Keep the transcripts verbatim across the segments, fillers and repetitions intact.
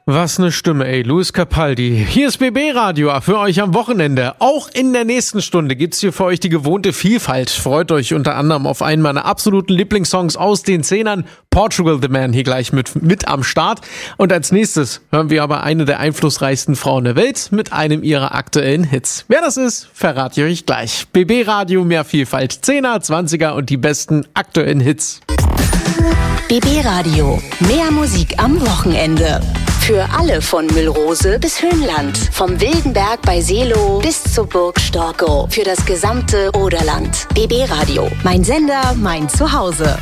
Was eine Stimme, ey. Luis Capaldi. Hier ist B B Radio für euch am Wochenende. Auch in der nächsten Stunde gibt's hier für euch die gewohnte Vielfalt. Freut euch unter anderem auf einen meiner absoluten Lieblingssongs aus den Zehnern. Portugal the Man hier gleich mit, mit am Start. Und als nächstes hören wir aber eine der einflussreichsten Frauen der Welt mit einem ihrer aktuellen Hits. Wer das ist, verrate ich euch gleich. B B Radio, mehr Vielfalt. Zehner, Zwanziger und die besten aktuellen Hits. B B Radio, mehr Musik am Wochenende. Für alle von Müllrose bis Höhenland. Vom Wildenberg bei Seelow bis zur Burg Storkow. Für das gesamte Oderland. B B Radio, mein Sender, mein Zuhause.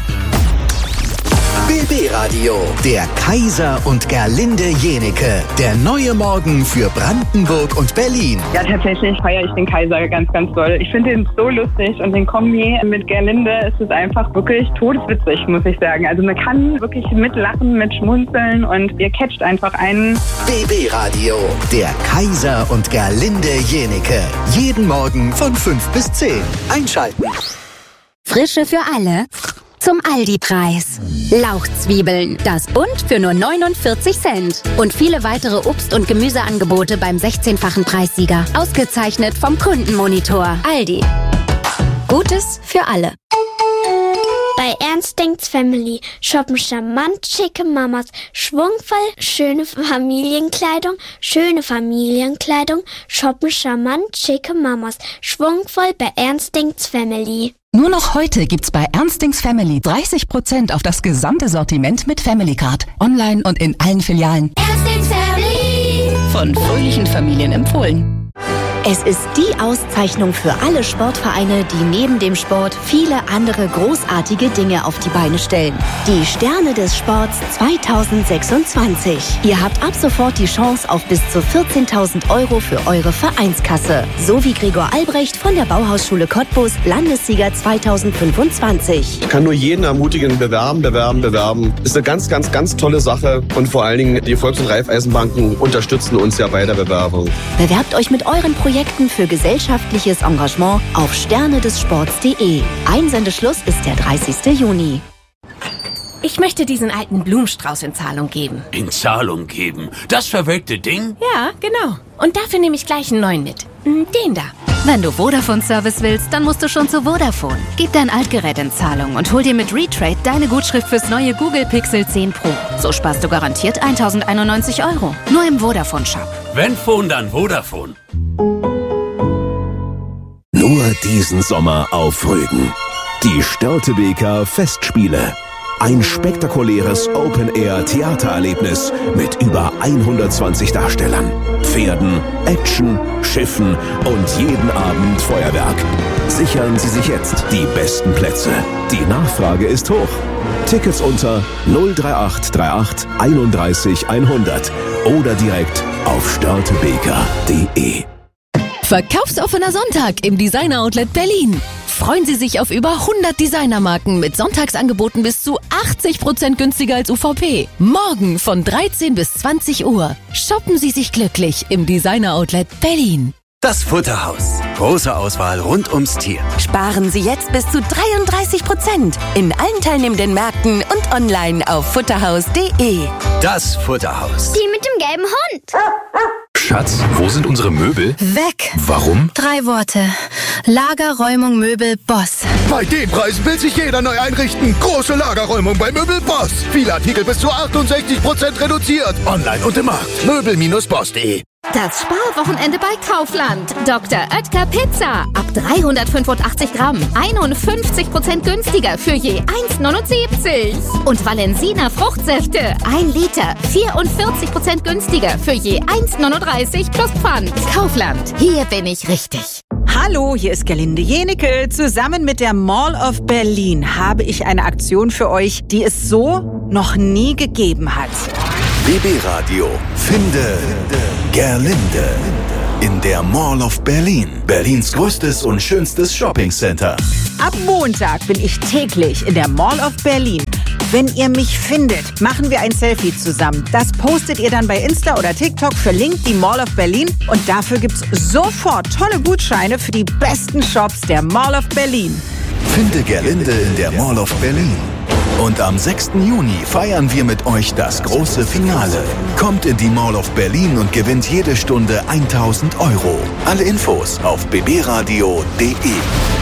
B B Radio, der Kaiser und Gerlinde Jenike. Der neue Morgen für Brandenburg und Berlin. Ja, tatsächlich feiere ich den Kaiser ganz, ganz doll. Ich finde ihn so lustig und den Kombi mit Gerlinde ist es einfach wirklich todeswitzig, muss ich sagen. Also man kann wirklich mitlachen, mit schmunzeln und ihr catcht einfach einen. B B Radio, der Kaiser und Gerlinde Jenike. Jeden Morgen von fünf bis zehn. Einschalten. Frische für alle. Zum Aldi-Preis. Lauchzwiebeln, das Bund für nur neunundvierzig Cent. Und viele weitere Obst- und Gemüseangebote beim sechzehnfachen Preissieger. Ausgezeichnet vom Kundenmonitor. Aldi. Gutes für alle. Bei Ernst Denkt's Family shoppen charmant schicke Mamas, schwungvoll schöne Familienkleidung, schöne Familienkleidung, shoppen charmant schicke Mamas, schwungvoll bei Ernst Denkt's Family. Nur noch heute gibt's bei Ernst Denkt's Family dreißig Prozent auf das gesamte Sortiment mit Family Card. Online und in allen Filialen. Ernst Denkt's Family. Von fröhlichen Familien empfohlen. Es ist die Auszeichnung für alle Sportvereine, die neben dem Sport viele andere großartige Dinge auf die Beine stellen. Die Sterne des Sports zweitausendsechsundzwanzig. Ihr habt ab sofort die Chance auf bis zu vierzehntausend Euro für eure Vereinskasse. So wie Gregor Albrecht von der Bauhausschule Cottbus, Landessieger zweitausendfünfundzwanzig. Ich kann nur jeden ermutigen, bewerben, bewerben, bewerben. Ist eine ganz, ganz, ganz tolle Sache. Und vor allen Dingen, die Volks- und Raiffeisenbanken unterstützen uns ja bei der Bewerbung. Bewerbt euch mit euren Projekten für gesellschaftliches Engagement auf sterne des sports punkt de. Einsendeschluss ist der dreißigster Juni. Ich möchte diesen alten Blumenstrauß in Zahlung geben. In Zahlung geben? Das verwelkte Ding? Ja, genau. Und dafür nehme ich gleich einen neuen mit. Den da. Wenn du Vodafone-Service willst, dann musst du schon zu Vodafone. Gib dein Altgerät in Zahlung und hol dir mit Retrade deine Gutschrift fürs neue Google Pixel zehn Pro. So sparst du garantiert eintausendeinundneunzig Euro. Nur im Vodafone-Shop. Wenn Phone, dann Vodafone. Nur diesen Sommer auf Rügen. Die Störtebeker Festspiele. Ein spektakuläres Open-Air-Theatererlebnis mit über hundertzwanzig Darstellern, Pferden, Action, Schiffen und jeden Abend Feuerwerk. Sichern Sie sich jetzt die besten Plätze. Die Nachfrage ist hoch. Tickets unter null drei acht drei acht einunddreißig hundert oder direkt auf störtebeker punkt de. Verkaufsoffener Sonntag im Designer Outlet Berlin. Freuen Sie sich auf über hundert Designermarken mit Sonntagsangeboten bis zu achtzig Prozent günstiger als U V P. Morgen von dreizehn bis zwanzig Uhr. Shoppen Sie sich glücklich im Designer Outlet Berlin. Das Futterhaus. Große Auswahl rund ums Tier. Sparen Sie jetzt bis zu dreiunddreißig Prozent in allen teilnehmenden Märkten und online auf futterhaus punkt de. Das Futterhaus. Die mit dem gelben Hund. Schatz, wo sind unsere Möbel? Weg. Warum? Drei Worte. Lagerräumung Möbel Boss. Bei den Preisen will sich jeder neu einrichten. Große Lagerräumung bei Möbel Boss. Viele Artikel bis zu achtundsechzig Prozent reduziert. Online und im Markt. möbel Bindestrich boss punkt de. Das Sparwochenende bei Kaufland. Doktor Oetker Pizza. Ab dreihundertfünfundachtzig Gramm. einundfünfzig Prozent günstiger für je eins neunundsiebzig. Und Valensina Fruchtsäfte. ein Liter. vierundvierzig Prozent günstiger für je eins neununddreißig plus Pfand. Kaufland. Hier bin ich richtig. Hallo, hier ist Gerlinde Jenike. Zusammen mit der Mall of Berlin habe ich eine Aktion für euch, die es so noch nie gegeben hat. B B Radio. Finde Gerlinde. In der Mall of Berlin. Berlins größtes und schönstes Shoppingcenter. Ab Montag bin ich täglich in der Mall of Berlin. Wenn ihr mich findet, machen wir ein Selfie zusammen. Das postet ihr dann bei Insta oder TikTok, verlinkt die Mall of Berlin und dafür gibt's sofort tolle Gutscheine für die besten Shops der Mall of Berlin. Finde Gerlinde in der Mall of Berlin. Und am sechsten Juni feiern wir mit euch das große Finale. Kommt in die Mall of Berlin und gewinnt jede Stunde tausend Euro. Alle Infos auf b b radio punkt d e.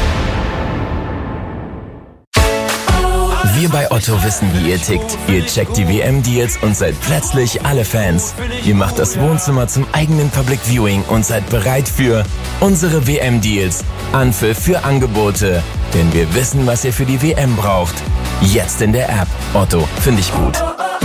Wir bei Otto wissen, wie ihr tickt. Ihr checkt die W M-Deals und seid plötzlich alle Fans. Ihr macht das Wohnzimmer zum eigenen Public Viewing und seid bereit für unsere W M-Deals. Anpfiff für Angebote. Denn wir wissen, was ihr für die W M braucht. Jetzt in der App. Otto, finde ich gut.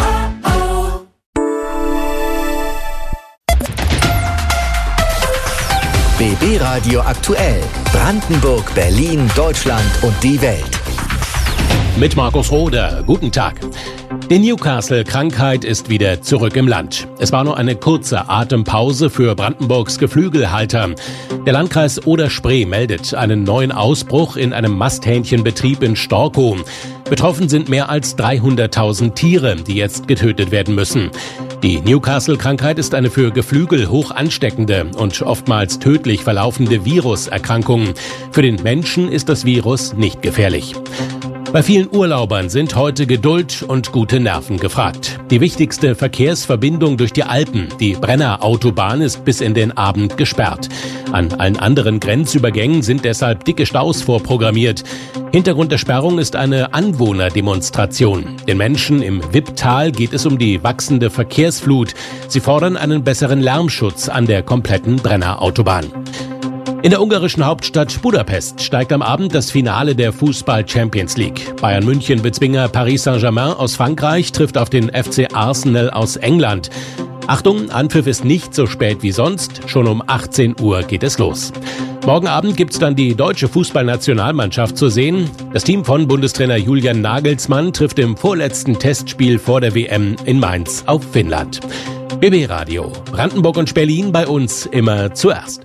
B B Radio aktuell. Brandenburg, Berlin, Deutschland und die Welt. Mit Markus Roder. Guten Tag. Die Newcastle-Krankheit ist wieder zurück im Land. Es war nur eine kurze Atempause für Brandenburgs Geflügelhalter. Der Landkreis Oder-Spree meldet einen neuen Ausbruch in einem Masthähnchenbetrieb in Storkow. Betroffen sind mehr als dreihunderttausend Tiere, die jetzt getötet werden müssen. Die Newcastle-Krankheit ist eine für Geflügel hoch ansteckende und oftmals tödlich verlaufende Viruserkrankung. Für den Menschen ist das Virus nicht gefährlich. Bei vielen Urlaubern sind heute Geduld und gute Nerven gefragt. Die wichtigste Verkehrsverbindung durch die Alpen, die Brenner-Autobahn, ist bis in den Abend gesperrt. An allen anderen Grenzübergängen sind deshalb dicke Staus vorprogrammiert. Hintergrund der Sperrung ist eine Anwohnerdemonstration. Den Menschen im Wipptal geht es um die wachsende Verkehrsflut. Sie fordern einen besseren Lärmschutz an der kompletten Brenner-Autobahn. In der ungarischen Hauptstadt Budapest steigt am Abend das Finale der Fußball-Champions League. Bayern München Bezwinger Paris Saint-Germain aus Frankreich trifft auf den F C Arsenal aus England. Achtung, Anpfiff ist nicht so spät wie sonst. Schon um achtzehn Uhr geht es los. Morgen Abend gibt's dann die deutsche Fußballnationalmannschaft zu sehen. Das Team von Bundestrainer Julian Nagelsmann trifft im vorletzten Testspiel vor der W M in Mainz auf Finnland. B B Radio. Brandenburg und Berlin bei uns immer zuerst.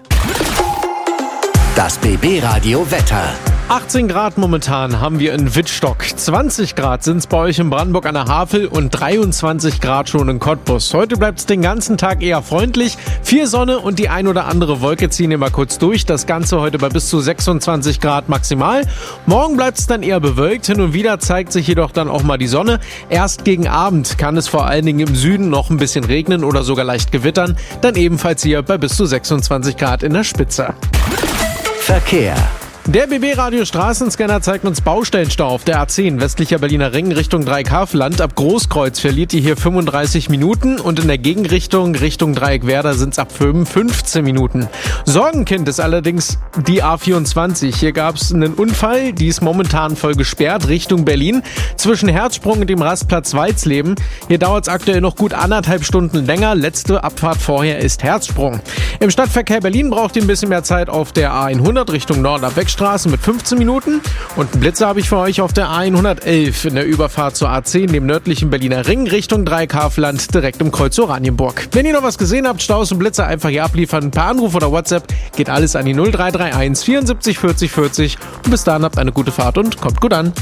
Das B B Radio Wetter. achtzehn Grad momentan haben wir in Wittstock. zwanzig Grad sind es bei euch in Brandenburg an der Havel und dreiundzwanzig Grad schon in Cottbus. Heute bleibt es den ganzen Tag eher freundlich. Viel Sonne und die ein oder andere Wolke ziehen immer kurz durch. Das Ganze heute bei bis zu sechsundzwanzig Grad maximal. Morgen bleibt es dann eher bewölkt. Hin und wieder zeigt sich jedoch dann auch mal die Sonne. Erst gegen Abend kann es vor allen Dingen im Süden noch ein bisschen regnen oder sogar leicht gewittern. Dann ebenfalls hier bei bis zu sechsundzwanzig Grad in der Spitze. Verkehr. Der B B-Radio Straßenscanner zeigt uns Baustellenstau auf der A zehn, westlicher Berliner Ring Richtung Dreieckhavelland. Ab Großkreuz verliert ihr hier fünfunddreißig Minuten und in der Gegenrichtung Richtung Dreieckwerder sind es ab fünfzehn Minuten. Sorgenkind ist allerdings die A vierundzwanzig. Hier gab es einen Unfall, die ist momentan voll gesperrt Richtung Berlin zwischen Herzsprung und dem Rastplatz Walsleben. Hier dauert es aktuell noch gut anderthalb Stunden länger. Letzte Abfahrt vorher ist Herzsprung. Im Stadtverkehr Berlin braucht ihr ein bisschen mehr Zeit auf der A hundert Richtung Norden ab Wegstraße mit fünfzehn Minuten. Und einen Blitzer habe ich für euch auf der A hundertelf in der Überfahrt zur A zehn, dem nördlichen Berliner Ring, Richtung Dreieckhavelland, direkt im Kreuz Oranienburg. Wenn ihr noch was gesehen habt, Staus und Blitzer einfach hier abliefern. Per Anruf oder WhatsApp geht alles an die null drei drei eins vierundsiebzig vierzig vierzig. Und bis dahin habt eine gute Fahrt und kommt gut an.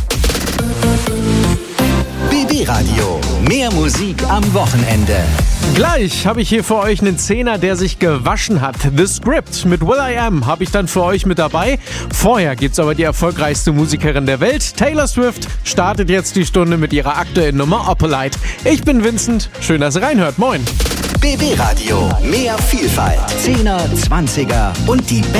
B B Radio. Mehr Musik am Wochenende. Gleich habe ich hier für euch einen Zehner, der sich gewaschen hat. The Script mit Will I Am habe ich dann für euch mit dabei. Vorher gibt's aber die erfolgreichste Musikerin der Welt. Taylor Swift startet jetzt die Stunde mit ihrer aktuellen Nummer Opalite. Ich bin Vincent. Schön, dass ihr reinhört. Moin. B B Radio. Mehr Vielfalt. Zehner, Zwanziger und die